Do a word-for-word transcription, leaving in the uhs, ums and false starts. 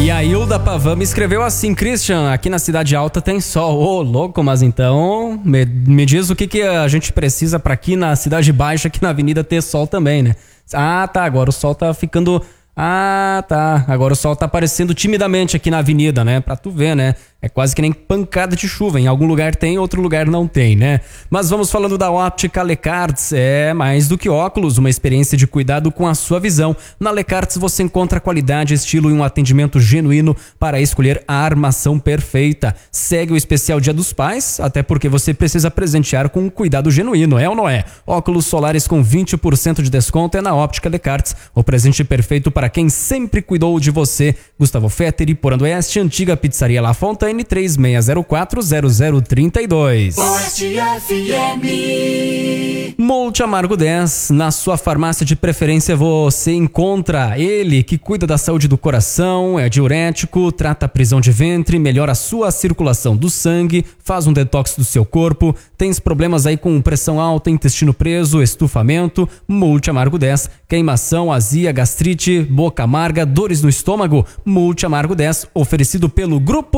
E a Hilda Pavan me escreveu assim: Christian, aqui na Cidade Alta tem sol. Ô, oh, louco, mas então me, me diz o que, que a gente precisa pra aqui na Cidade Baixa, aqui na Avenida, ter sol também, né? Ah, tá, agora o sol tá ficando... Ah, tá, agora o sol tá aparecendo timidamente aqui na avenida, né? Pra tu ver, né? É quase que nem pancada de chuva. Em algum lugar tem, outro lugar não tem, né? Mas vamos falando da Óptica Lecarts. É mais do que óculos, uma experiência de cuidado com a sua visão. Na Lecarts você encontra qualidade, estilo e um atendimento genuíno para escolher a armação perfeita. Segue o especial Dia dos Pais, até porque você precisa presentear com um cuidado genuíno, é ou não é? Óculos solares com vinte por cento de desconto é na Óptica Lecarts. O presente perfeito para quem sempre cuidou de você. Gustavo Fetteri, Porando Oeste, Antiga Pizzaria La Fontaine, três seis zero quatro, zero zero três dois. Oeste F M. Multi Amargo dez, na sua farmácia de preferência você encontra ele que cuida da saúde do coração, é diurético, trata a prisão de ventre, melhora a sua circulação do sangue, faz um detox do seu corpo. Tens problemas aí com pressão alta, intestino preso, estufamento? Multi Amargo dez, queimação, azia, gastrite, boca amarga, dores no estômago? Multi Amargo dez, oferecido pelo Grupo